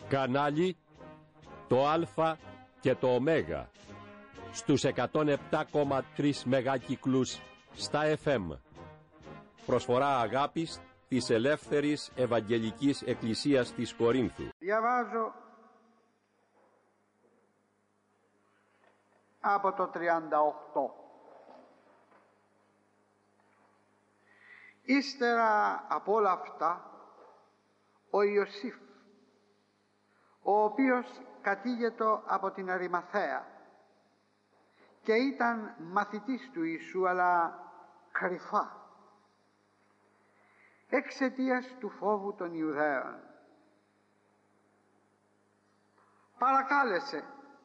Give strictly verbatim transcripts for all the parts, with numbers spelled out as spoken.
Κανάλι το Α και το Ω στους εκατόν επτά κόμμα τρία μεγάκυκλους στα εφ εμ. Προσφορά αγάπης της Ελεύθερης Ευαγγελικής Εκκλησίας της Κορίνθου. Διαβάζω από το τριάντα οκτώ. Ύστερα από όλα αυτά, ο Ιωσήφ, ο οποίος κατήγετο από την Αριμαθαία και ήταν μαθητής του Ιησού, αλλά κρυφά, εξαιτίας του φόβου των Ιουδαίων, παρακάλεσε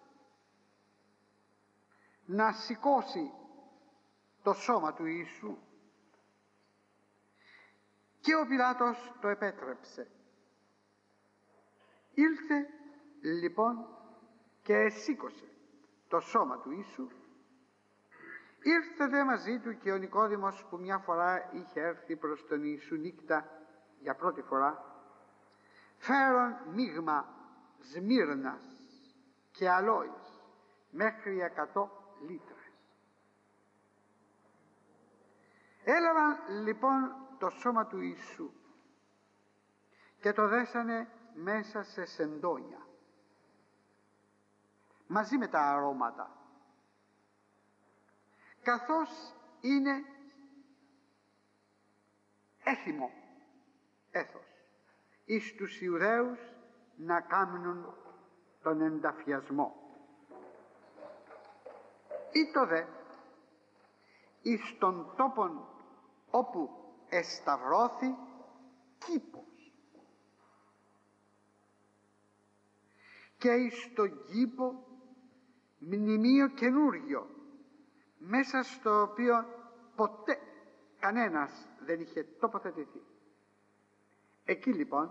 να σηκώσει το σώμα του Ιησού και ο Πιλάτος το επέτρεψε. Ήλθε λοιπόν και σήκωσε το σώμα του Ιησού. Ήρθε δε μαζί του και ο Νικόδημος, που μια φορά είχε έρθει προς τον Ιησού νύχτα για πρώτη φορά, φέρον μείγμα σμύρνας και αλόης μέχρι εκατό λίτρες. Έλαβαν λοιπόν το σώμα του Ιησού και το δέσανε μέσα σε σεντόνια μαζί με τα αρώματα, καθώς είναι έθιμο έθος εις τους Ιουδαίους να κάνουν τον ενταφιασμό. Ήτο δε εις τον τόπον όπου εσταυρώθη κήπος, και εις τον κήπο μνημείο καινούριο, μέσα στο οποίο ποτέ κανένας δεν είχε τοποθετηθεί. Εκεί λοιπόν,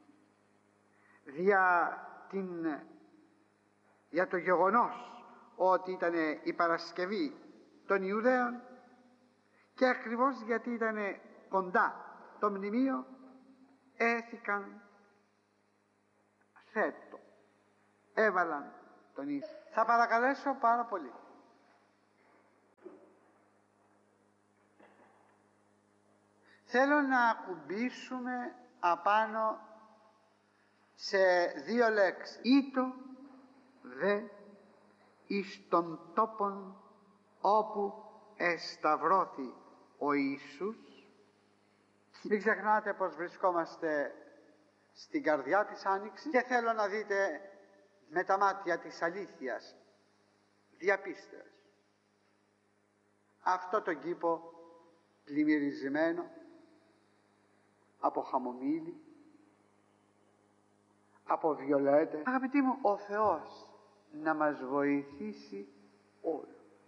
δια, την, για το γεγονός ότι ήταν η Παρασκευή των Ιουδαίων και ακριβώς γιατί ήταν κοντά το μνημείο, έθηκαν θέτο, έβαλαν τον Ιησού. Θα παρακαλέσω πάρα πολύ. Θέλω να ακουμπήσουμε απάνω σε δύο λέξεις. Ήτο δε εις τον τόπον όπου εσταυρώθη ο Ιησούς. Μην ξεχνάτε πως βρισκόμαστε στην καρδιά της Άνοιξης και θέλω να δείτε με τα μάτια της αλήθειας, διαπίστεως, αυτό τον κήπο πλημμυρισμένο από χαμομήλι, από βιολέτες. Αγαπητοί μου, ο Θεός να μας βοηθήσει όλους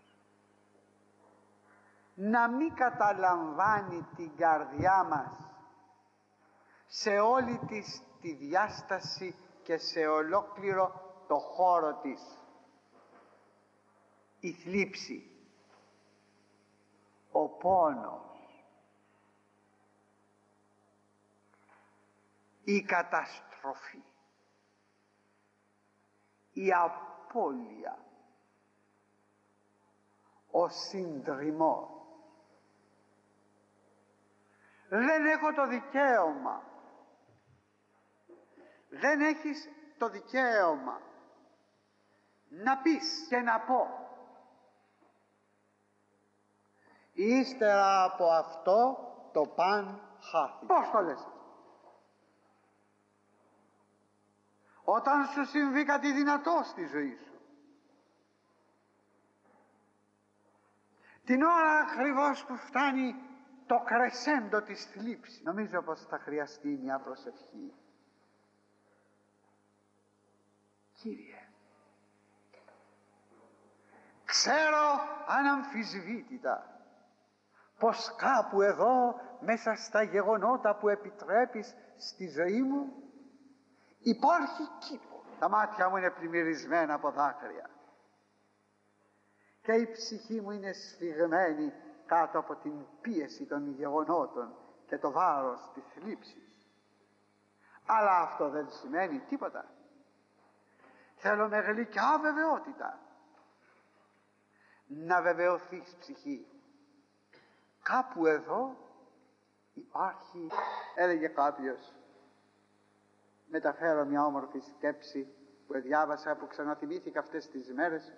να μην καταλαμβάνει την καρδιά μας σε όλη της τη διάσταση και σε ολόκληρο το χώρο της η θλίψη, ο πόνος, η καταστροφή, η απώλεια, ο συντριμμός. Δεν έχω το δικαίωμα, δεν έχεις το δικαίωμα να πεις και να πω ύστερα από αυτό το παν χάθη. Πώς το λες? Όταν σου συμβεί κάτι δυνατό στη ζωή σου, την ώρα ακριβώς που φτάνει το κρεσέντο της θλίψης, νομίζω πως θα χρειαστεί μια προσευχή. Κύριε, ξέρω αναμφισβήτητα πως κάπου εδώ μέσα στα γεγονότα που επιτρέπεις στη ζωή μου υπάρχει κήπο. Τα μάτια μου είναι πλημμυρισμένα από δάκρυα και η ψυχή μου είναι σφιγμένη κάτω από την πίεση των γεγονότων και το βάρος της θλίψης. Αλλά αυτό δεν σημαίνει τίποτα. Θέλω με γλυκιά βεβαιότητα να βεβαιωθείς ψυχή. Κάπου εδώ υπάρχει, έλεγε κάποιος, μεταφέρω μια όμορφη σκέψη που διάβασα, που ξαναθυμήθηκα αυτές τις μέρες,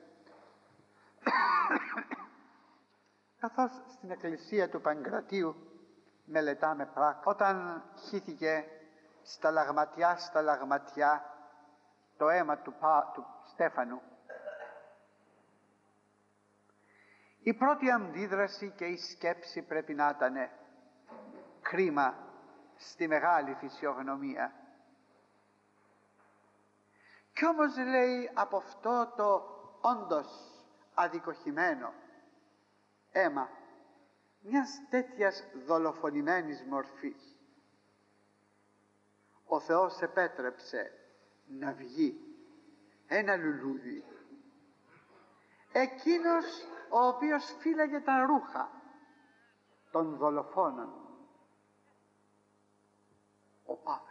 καθώς στην εκκλησία του Παγκρατίου μελετάμε πράξη, όταν χύθηκε στα λαγματιά στα λαγματιά το αίμα του, Πα, του Στέφανου, η πρώτη αντίδραση και η σκέψη πρέπει να ήταν κρίμα στη μεγάλη φυσιογνωμία. Κι όμως, λέει, από αυτό το όντως αδικοχημένο αίμα μιας τέτοιας δολοφονημένης μορφής, ο Θεός επέτρεψε να βγει ένα λουλούδι, εκείνος ο οποίος φύλαγε τα ρούχα των δολοφόνων, ο Παύλος.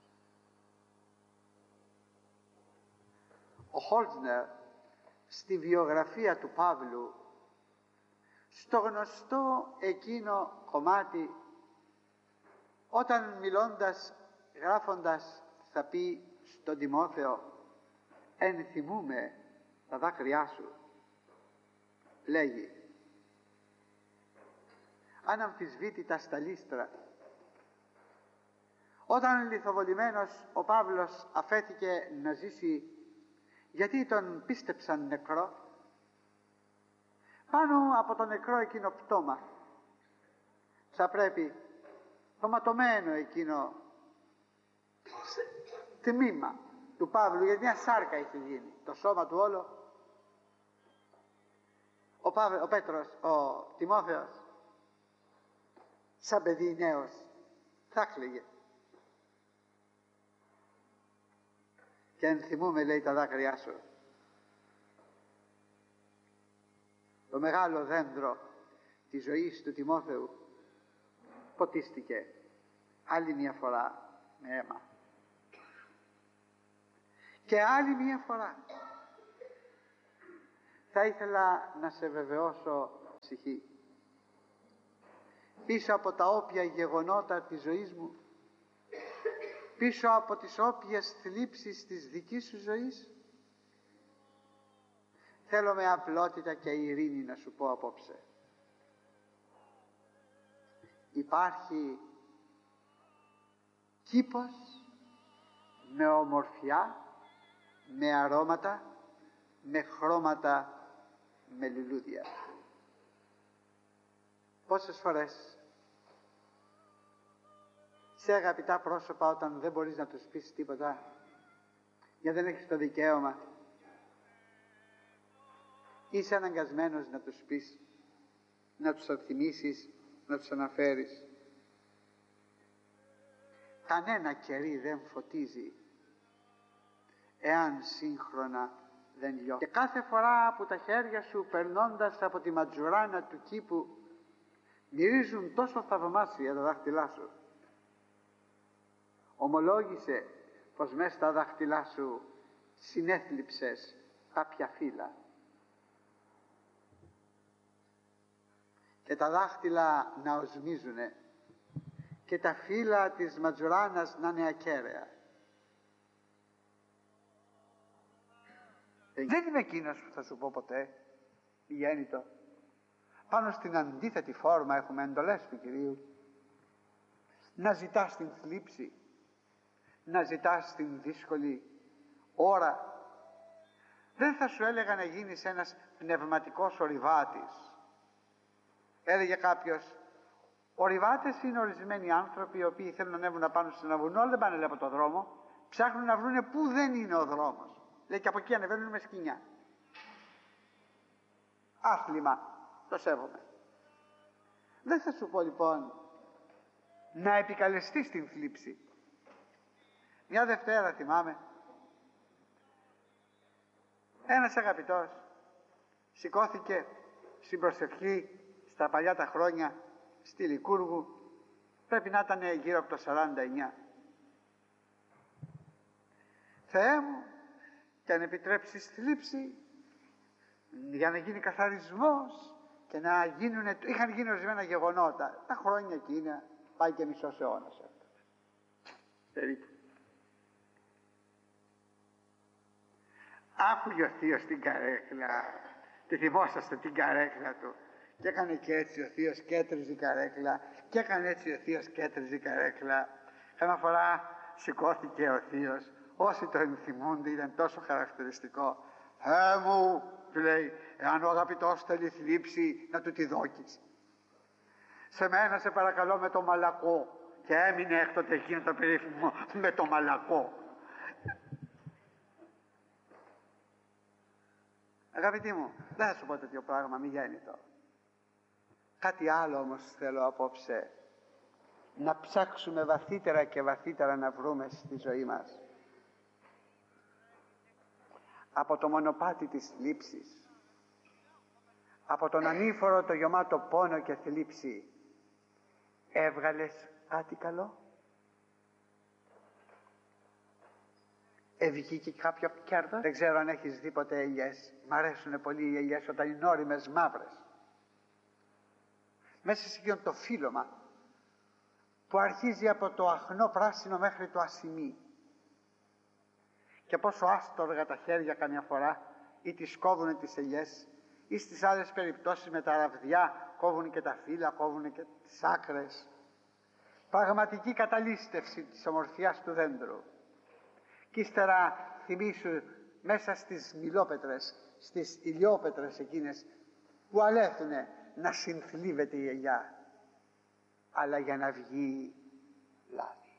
Ο Χόλτνερ στη βιογραφία του Παύλου, στο γνωστό εκείνο κομμάτι, όταν μιλώντας, γράφοντας, θα πει στον Τιμόθεο, ενθυμούμε τα δάκρυά σου, λέγει, αναμφισβήτητα στα λύστρα. Όταν λιθοβολημένος ο Παύλος αφέθηκε να ζήσει, γιατί τον πίστεψαν νεκρό, πάνω από το νεκρό εκείνο πτώμα θα πρέπει το ματωμένο εκείνο τμήμα του Παύλου, γιατί μια σάρκα είχε γίνει το σώμα του όλο, ο, Παύλ, ο Πέτρος, ο Τιμόθεος, σαν παιδί νέος, θα κλαίγε. Και ενθυμούμε, λέει, τα δάκρυά σου. Το μεγάλο δέντρο της ζωής του Τιμόθεου ποτίστηκε άλλη μια φορά με αίμα. Και άλλη μια φορά θα ήθελα να σε βεβαιώσω, ψυχή, πίσω από τα όποια γεγονότα της ζωής μου, πίσω από τις όποιες θλίψεις της δικής σου ζωής, θέλω με απλότητα και ειρήνη να σου πω απόψε, υπάρχει κήπος με ομορφιά, με αρώματα, με χρώματα, με λουλούδια. Πόσες φορές σε αγαπητά πρόσωπα, όταν δεν μπορείς να τους πεις τίποτα, γιατί δεν έχεις το δικαίωμα, είσαι αναγκασμένος να τους πεις, να τους θυμίσεις, να τους αναφέρεις. Κανένα κερί δεν φωτίζει εάν σύγχρονα δεν λιώσει. Και κάθε φορά που τα χέρια σου, περνώντας από τη ματζουράνα του κήπου, μυρίζουν τόσο θαυμάσια τα δάχτυλά σου, ομολόγησε πως μέσα στα δάχτυλά σου συνέθλιψες κάποια φύλλα. Και τα δάχτυλα να οσμίζουνε και τα φύλλα της ματζουράνας να είναι ακέραια. Δεν είμαι εκείνος που θα σου πω ποτέ, γέννητο. Πάνω στην αντίθετη φόρμα έχουμε εντολές του Κυρίου. Να ζητάς την θλίψη, να ζητάς την δύσκολη ώρα. Δεν θα σου έλεγα να γίνεις ένας πνευματικός ορειβάτης. Έλεγε κάποιος, ορειβάτες είναι ορισμένοι άνθρωποι οι οποίοι θέλουν να ανέβουν πάνω σε ένα βουνό, αλλά δεν πάνε, λέει, από το δρόμο, ψάχνουν να βρούνε πού δεν είναι ο δρόμος. Λέει, και από εκεί ανεβαίνουν με σκοινιά. Άθλημα, το σέβομαι. Δεν θα σου πω λοιπόν να επικαλεστείς την θλίψη. Μια Δευτέρα θυμάμαι, ένας αγαπητός σηκώθηκε στην προσευχή στα παλιά τα χρόνια στη Λικούργου, πρέπει να ήταν γύρω από το σαράντα εννιά. Θεέ μου, και αν επιτρέψει θλίψη, για να γίνει καθαρισμός και να γίνουν, είχαν γίνει ορισμένα γεγονότα τα χρόνια εκείνα, πάει και μισός αιώνας αυτό περίπου. Άκουγε ο θείος την καρέκλα, τη θυμόσαστε την καρέκλα του, και έκανε και έτσι ο θείος και έτριζε η καρέκλα, και έκανε έτσι ο θείος και έτριζε η καρέκλα. Ένα φορά σηκώθηκε ο θείος, όσοι το ενθυμούνται, ήταν τόσο χαρακτηριστικό. «Θεέ μου», του λέει, «εάν ο αγαπητός θέλει θλίψη, να του τη δώκεις. Σε μένα σε παρακαλώ με το μαλακό». Και έμεινε έκτοτε εκείνο το περίφημο «με το μαλακό». Αγαπητοί μου, δεν θα σου πω τέτοιο πράγμα, μη γέννητο. Κάτι άλλο όμως θέλω απόψε να ψάξουμε βαθύτερα και βαθύτερα να βρούμε στη ζωή μας. Από το μονοπάτι της θλίψης, από τον ανήφορο το γεμάτο πόνο και θλίψη, έβγαλες κάτι καλό? Ευγήκε κάποιο κέρδος? Δεν ξέρω αν έχεις δει ποτέ ελιές. Μ' αρέσουν πολύ οι ελιές όταν είναι ώριμες μαύρες. Μέσα σε εκείνο το φύλλωμα που αρχίζει από το αχνό πράσινο μέχρι το ασημί, και πόσο άστοργα τα χέρια καμιά φορά ή τις κόβουν τις ελιές, ή στις άλλες περιπτώσεις με τα ραβδιά κόβουν και τα φύλλα, κόβουν και τις άκρες. Πραγματική καταλύστευση της ομορφιάς του δέντρου. Κι ύστερα θυμήσου μέσα στις μιλόπετρες, στις ηλιόπετρες εκείνες που αλέθουνε να συνθλίβεται η ελιά, αλλά για να βγει λάδι.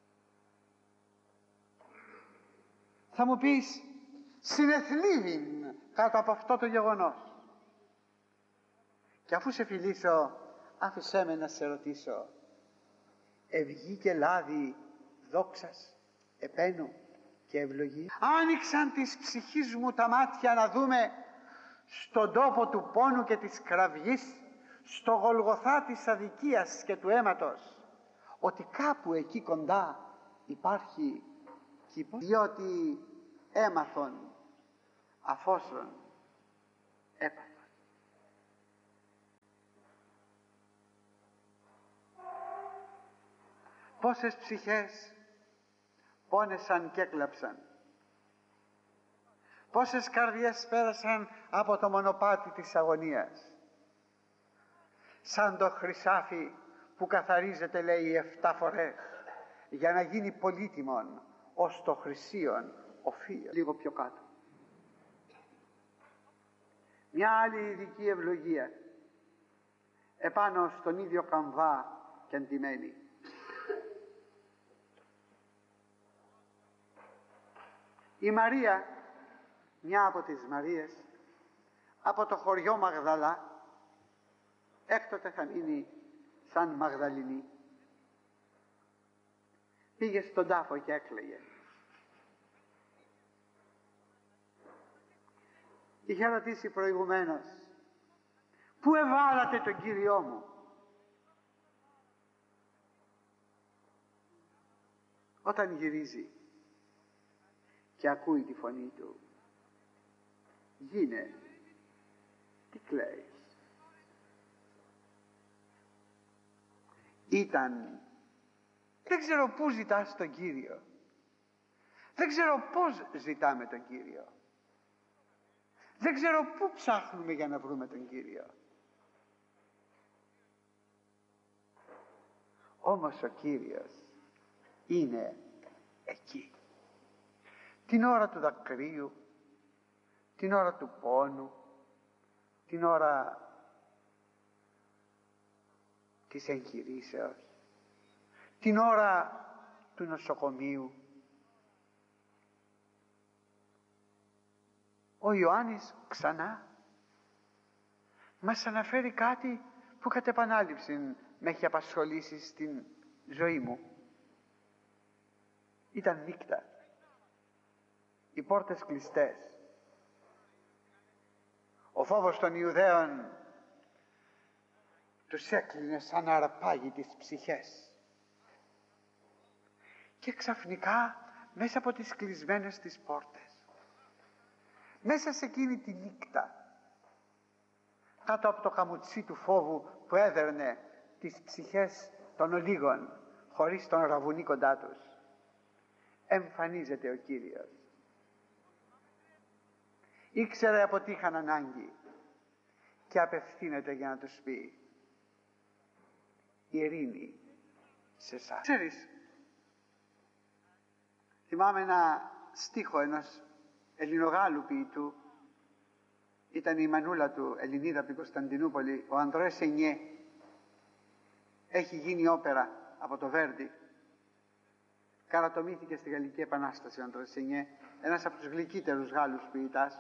Θα μου πεις, συνεθλίβην κάτω από αυτό το γεγονός. Και αφού σε φιλήσω, άφησέ με να σε ρωτήσω, ευγήκε λάδι δόξας, επένου και ευλογή? Άνοιξαν της ψυχής μου τα μάτια να δούμε στον τόπο του πόνου και της κραυγής, στο Γολγοθά της αδικίας και του αίματος, ότι κάπου εκεί κοντά υπάρχει κήπος, διότι έμαθον αφόσον έπαθον. Πόσες ψυχές πόνεσαν και έκλαψαν, πόσες καρδιές πέρασαν από το μονοπάτι της αγωνίας, σαν το χρυσάφι που καθαρίζεται, λέει, εφτά φορές για να γίνει πολύτιμον ως το χρυσίον οφείο. Λίγο πιο κάτω μια άλλη ειδική ευλογία επάνω στον ίδιο καμβά και αντιμένη. Η Μαρία, μια από τις Μαρίες, από το χωριό Μαγδαλά, έκτοτε θα μείνει σαν Μαγδαληνή, πήγε στον τάφο και έκλαιγε. Είχε ρωτήσει προηγουμένως, πού εβάλατε τον Κύριό μου? Όταν γυρίζει και ακούει τη φωνή του, γίνε, τι κλαίεις? Ήταν, δεν ξέρω πού ζητάς τον Κύριο, δεν ξέρω πώς ζητάμε τον Κύριο, δεν ξέρω πού ψάχνουμε για να βρούμε τον Κύριο. Όμως ο Κύριος είναι εκεί. Την ώρα του δακρύου, την ώρα του πόνου, την ώρα της εγχειρήσεως, την ώρα του νοσοκομείου. Ο Ιωάννης ξανά μας αναφέρει κάτι που κατ' επανάληψη με έχει απασχολήσει στην ζωή μου. Ήταν νύχτα, οι πόρτες κλειστές, ο φόβος των Ιουδαίων τους έκλεινε σαν αρπάγι τις ψυχές, και ξαφνικά μέσα από τις κλεισμένες τις πόρτες Μέσα σε εκείνη τη νύχτα, κάτω από το καμουτσί του φόβου που έδερνε τις ψυχές των ολίγων χωρίς τον ραβουνί κοντά τους, εμφανίζεται ο Κύριος. Ήξερε από τι είχαν ανάγκη και απευθύνεται για να τους πει ειρήνη σε εσάς. Ξέρεις, θυμάμαι ένα στίχο ενός Ελληνογάλου ποιητού, ήταν η μανούλα του, Ελληνίδα από την Κωνσταντινούπολη, ο Ανδρέας Σενιέ. Έχει γίνει όπερα από το Βέρντι. Καρατομήθηκε στη Γαλλική Επανάσταση ο Ανδρέας Σενιέ, ένας από τους γλυκύτερους Γάλλους ποιητάς.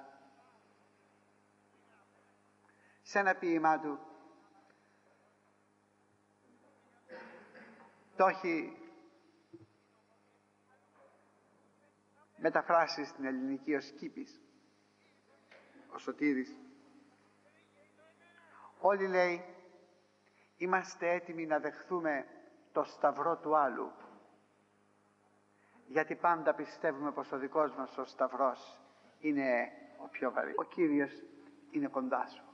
Σε ένα ποίημά του το έχει μεταφράσει στην ελληνική ο Σκύπης, ο Σωτήρης. Όλοι, λέει, είμαστε έτοιμοι να δεχθούμε το σταυρό του άλλου, γιατί πάντα πιστεύουμε πως ο δικός μας ο σταυρός είναι ο πιο βαρύς. Ο Κύριος είναι κοντά σου.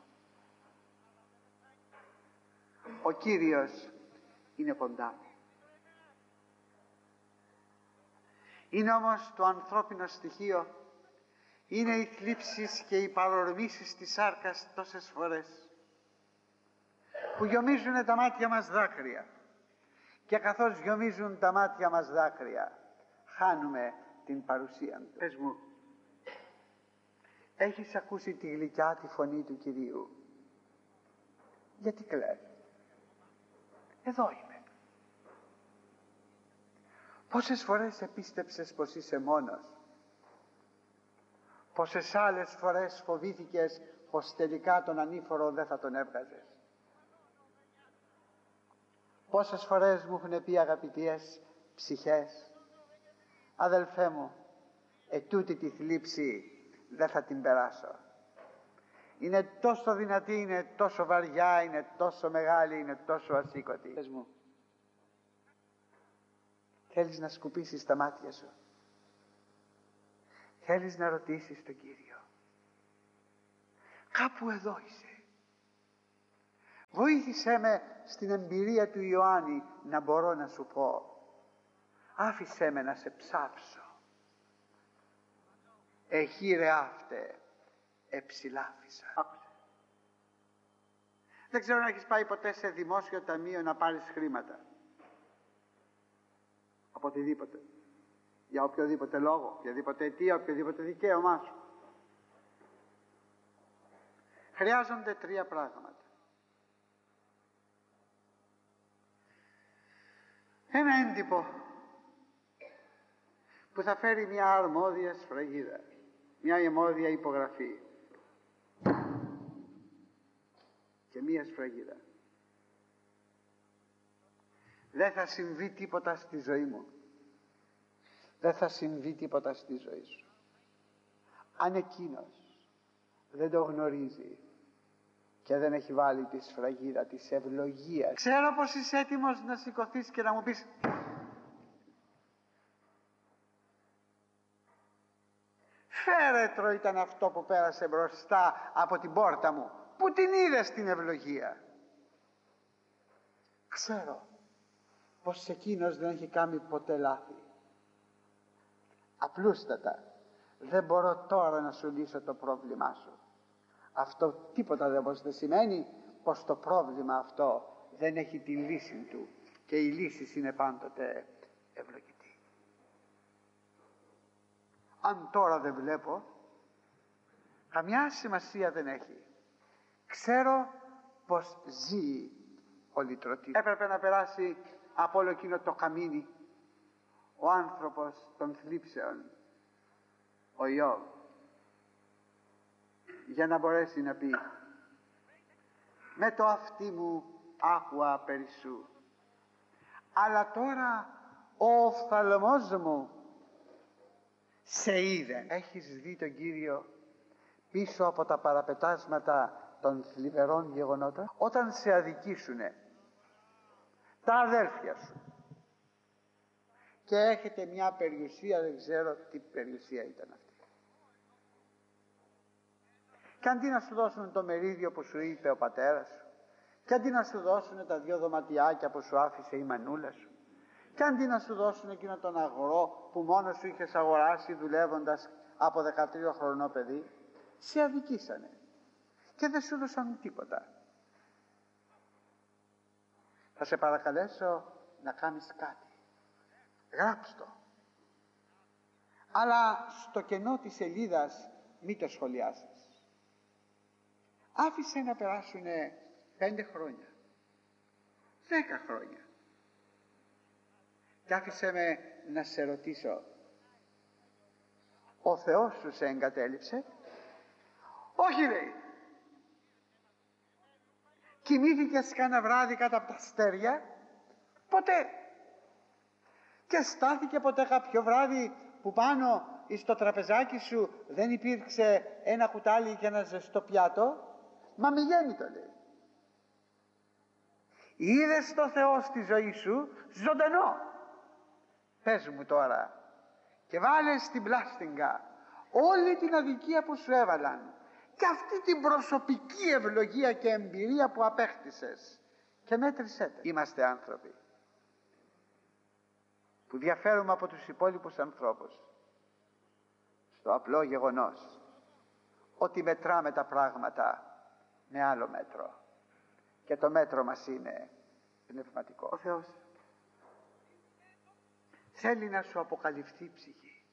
Ο Κύριος είναι κοντά μου. Είναι όμως το ανθρώπινο στοιχείο, είναι οι θλίψεις και οι παρορμήσεις της σάρκας τόσες φορές που γιομίζουν τα μάτια μας δάκρυα, και καθώς γιομίζουν τα μάτια μας δάκρυα χάνουμε την παρουσία του. Πες μου, έχεις ακούσει τη γλυκιά τη φωνή του Κυρίου? Γιατί κλαις? Εδώ είμαι. Πόσες φορές επίστεψες πως είσαι μόνος? Πόσες άλλες φορές φοβήθηκες πως τελικά τον ανήφορο δεν θα τον έβγαζες? Πόσες φορές μου έχουν πει αγαπητές ψυχές, αδελφέ μου, ετούτη τη θλίψη δεν θα την περάσω. Είναι τόσο δυνατή, είναι τόσο βαριά, είναι τόσο μεγάλη, είναι τόσο ασήκωτη. Πες μου, θέλεις να σκουπίσεις τα μάτια σου? Θέλεις να ρωτήσεις τον Κύριο? Κάπου εδώ είσαι. Βοήθησέ με στην εμπειρία του Ιωάννη να μπορώ να σου πω. Άφησέ με να σε ψάψω. Εχείρε αύτε εψηλάφισα. Άκουσε. Δεν ξέρω αν έχεις πάει ποτέ σε δημόσιο ταμείο να πάρεις χρήματα. Από οτιδήποτε. Για οποιοδήποτε λόγο, οποιαδήποτε αιτία, οποιοδήποτε δικαίωμά σου. Χρειάζονται τρία πράγματα. Ένα έντυπο που θα φέρει μια αρμόδια σφραγίδα, μια αρμόδια υπογραφή και μια σφραγίδα. Δεν θα συμβεί τίποτα στη ζωή μου. Δεν θα συμβεί τίποτα στη ζωή σου αν εκείνος δεν το γνωρίζει και δεν έχει βάλει τη σφραγίδα της ευλογίας. Ξέρω πως είσαι έτοιμος να σηκωθείς και να μου πεις φέρετρο ήταν αυτό που πέρασε μπροστά από την πόρτα μου. Πού την είδες την ευλογία? Ξέρω πως εκείνος δεν έχει κάνει ποτέ λάθη. Απλούστατα, δεν μπορώ τώρα να σου λύσω το πρόβλημά σου. Αυτό τίποτα δεν πως δεν σημαίνει πως το πρόβλημα αυτό δεν έχει τη λύση του, και η λύση είναι πάντοτε ευλογητή. Αν τώρα δεν βλέπω, καμιά σημασία δεν έχει. Ξέρω πως ζει ο λυτρωτής. Έπρεπε να περάσει από όλο εκείνο το καμίνι ο άνθρωπος των θλίψεων, ο Ιώβ, για να μπορέσει να πει με το αυτί μου άκουα περί σου, αλλά τώρα ο οφθαλμός μου σε είδε. Έχεις δει τον Κύριο πίσω από τα παραπετάσματα των θλιβερών γεγονότων? Όταν σε αδικήσουνε τα αδέλφια σου και έχετε μια περιουσία, δεν ξέρω τι περιουσία ήταν αυτή, και αντί να σου δώσουν το μερίδιο που σου είπε ο πατέρας σου, και αντί να σου δώσουν τα δυο δωματιάκια που σου άφησε η μανούλα σου, και αντί να σου δώσουν εκείνο τον αγρό που μόνο σου είχες αγοράσει δουλεύοντας από δεκατρία χρονό παιδί, σε αδικήσανε και δεν σου δώσαν τίποτα. Θα σε παρακαλέσω να κάνεις κάτι. Γράψ' το. Αλλά στο κενό της σελίδας μη το σχολιάσεις. Άφησε να περάσουν πέντε χρόνια, δέκα χρόνια, και άφησε με να σε ρωτήσω, ο Θεός σου σε εγκατέλειψε? Όχι, λέει. Κοιμήθηκες κάνα βράδυ κάτω από τα αστέρια? Ποτέ. Και στάθηκε ποτέ κάποιο βράδυ που πάνω στο τραπεζάκι σου δεν υπήρξε ένα κουτάλι και ένα ζεστό πιάτο? Μα μη γέμιτο, λέει. Είδες το Θεό στη ζωή σου ζωντανό? Πες μου τώρα, και βάλε στην πλάστιγγα όλη την αδικία που σου έβαλαν και αυτή την προσωπική ευλογία και εμπειρία που απέκτησες και μέτρησέ τα. Είμαστε άνθρωποι που διαφέρουμε από τους υπόλοιπους ανθρώπους στο απλό γεγονός ότι μετράμε τα πράγματα με άλλο μέτρο, και το μέτρο μας είναι πνευματικό. Ο Θεός θέλει να σου αποκαλυφθεί η ψυχή.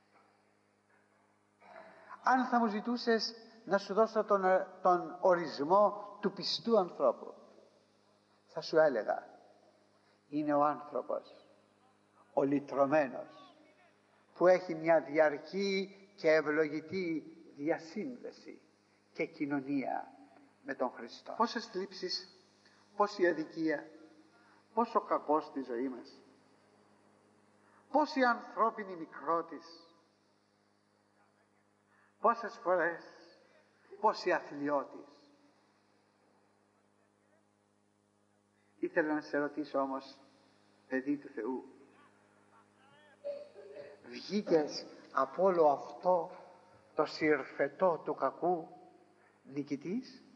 Αν θα μου ζητούσες να σου δώσω τον, τον ορισμό του πιστού ανθρώπου, θα σου έλεγα, είναι ο άνθρωπος ο λυτρωμένος που έχει μια διαρκή και ευλογητή διασύνδεση και κοινωνία με τον Χριστό. Πόσες θλίψεις, πόση αδικία, πόσο κακό στη ζωή μας, πόση ανθρώπινη μικρότης, πόσες φορές πόση αθλιώτης. Ήθελα να σε ρωτήσω όμως, παιδί του Θεού, βγήκες από όλο αυτό το συρφετό του κακού νικητής?